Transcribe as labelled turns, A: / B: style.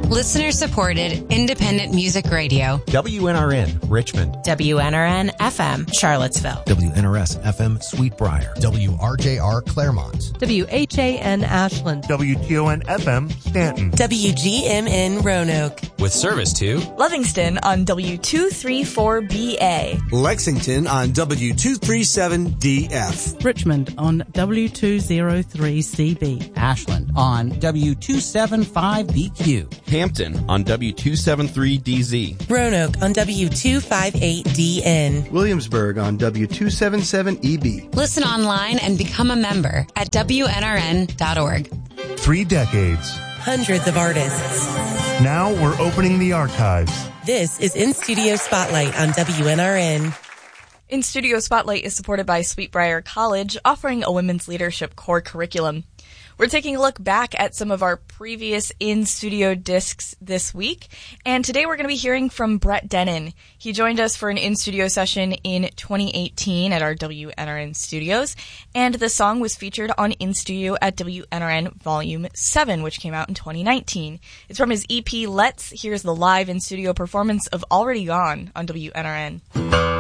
A: Listener-supported, independent music radio.
B: WNRN, Richmond.
C: WNRN FM, Charlottesville.
D: WNRS FM, Sweetbriar.
E: WRJR, Claremont.
F: WHAN, Ashland.
G: WTON FM, Stanton.
H: WGMN, Roanoke.
I: With service to
J: Livingston on W234BA.
K: Lexington on W237DF.
F: Richmond on W203CB.
L: Ashland on W275BQ.
I: Hampton on W273DZ.
H: Roanoke on W258DN.
M: Williamsburg on W277EB.
A: Listen online and become a member at WNRN.org.
G: 3 decades.
H: Hundreds of artists.
G: Now we're opening the archives.
H: This is In Studio Spotlight on WNRN.
J: In Studio Spotlight is supported by Sweetbriar College, offering a women's leadership core curriculum. We're taking a look back at some of our previous in-studio discs this week, and today we're going to be hearing from Brett Dennen. He joined us for an in-studio session in 2018 at our WNRN studios, and the song was featured on In Studio at WNRN Volume 7, which came out in 2019. It's from his EP, Let's. Here's the live in-studio performance of Already Gone on WNRN.